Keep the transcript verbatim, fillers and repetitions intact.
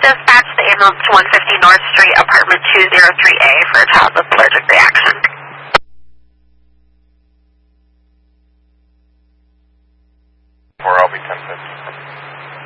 Dispatch the ambulance to one fifty North Street, apartment two oh three A for a child with allergic reaction. four L B ten fifty.